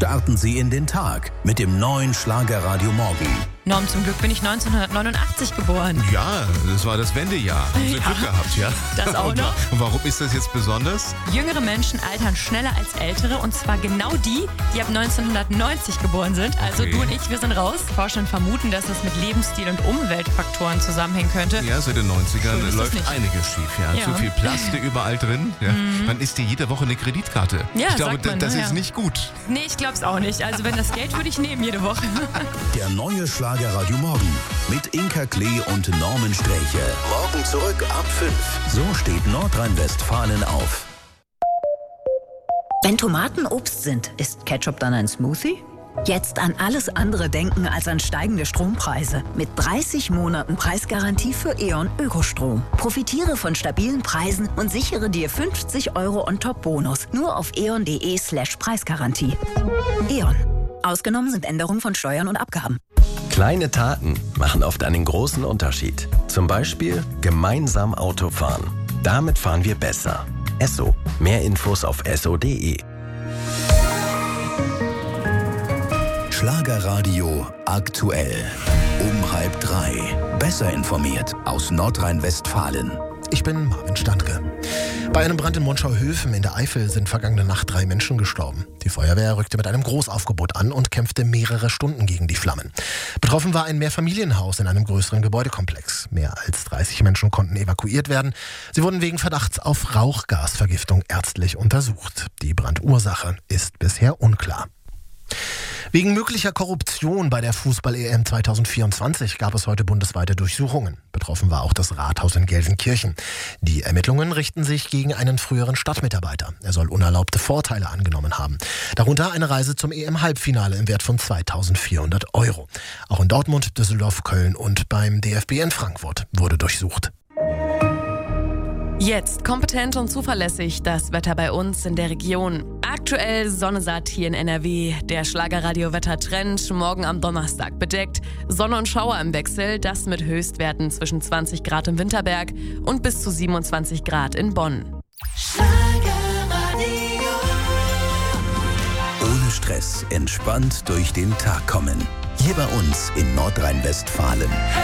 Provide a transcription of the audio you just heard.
Starten Sie in den Tag mit dem neuen Schlagerradio Morgen. Norm, zum Glück bin ich 1989 geboren. Ja, das war das Wendejahr. Haben Sie Glück gehabt, ja? Das auch noch. Und warum ist das jetzt besonders? Jüngere Menschen altern schneller als ältere, und zwar genau die ab 1990 geboren sind. Also Okay. du und ich, wir sind raus. Forscher vermuten, dass es mit Lebensstil und Umweltfaktoren zusammenhängen könnte. Ja, seit den 90ern Schön ist es läuft nicht. einiges schief. Ja. Ja. Zu viel Plastik überall drin. Ja. Man isst dir jede Woche eine Kreditkarte. Ja, ich glaube, sagt man, das ne? ist Ja. nicht gut. Nee, ich glaub's auch nicht. Also wenn das Geld würde ich nehmen jede Woche. Der neue Schlagerradio Morgen mit Inka Klee und Norman Sträche. Morgen zurück ab 5. So steht Nordrhein-Westfalen auf. Wenn Tomaten Obst sind, ist Ketchup dann ein Smoothie? Jetzt an alles andere denken als an steigende Strompreise. Mit 30 Monaten Preisgarantie für E.ON Ökostrom. Profitiere von stabilen Preisen und sichere dir 50 € on-top-Bonus. Nur auf eon.de/Preisgarantie. E.ON. Ausgenommen sind Änderungen von Steuern und Abgaben. Kleine Taten machen oft einen großen Unterschied. Zum Beispiel gemeinsam Auto fahren. Damit fahren wir besser. Esso. Mehr Infos auf esso.de. Schlagerradio aktuell. Um 2:30. Besser informiert aus Nordrhein-Westfalen. Ich bin Marvin Standke. Bei einem Brand in Monschau-Höfen in der Eifel sind vergangene Nacht 3 Menschen gestorben. Die Feuerwehr rückte mit einem Großaufgebot an und kämpfte mehrere Stunden gegen die Flammen. Betroffen war ein Mehrfamilienhaus in einem größeren Gebäudekomplex. Mehr als 30 Menschen konnten evakuiert werden. Sie wurden wegen Verdachts auf Rauchgasvergiftung ärztlich untersucht. Die Brandursache ist bisher unklar. Wegen möglicher Korruption bei der Fußball-EM 2024 gab es heute bundesweite Durchsuchungen. Betroffen war auch das Rathaus in Gelsenkirchen. Die Ermittlungen richten sich gegen einen früheren Stadtmitarbeiter. Er soll unerlaubte Vorteile angenommen haben. Darunter eine Reise zum EM-Halbfinale im Wert von 2.400 €. Auch in Dortmund, Düsseldorf, Köln und beim DFB in Frankfurt wurde durchsucht. Jetzt kompetent und zuverlässig das Wetter bei uns in der Region. Aktuell Sonne satt hier in NRW. Der Schlagerradio-Wettertrend morgen am Donnerstag bedeckt. Sonne und Schauer im Wechsel, das mit Höchstwerten zwischen 20 Grad im Winterberg und bis zu 27 Grad in Bonn. Ohne Stress, entspannt durch den Tag kommen. Hier bei uns in Nordrhein-Westfalen.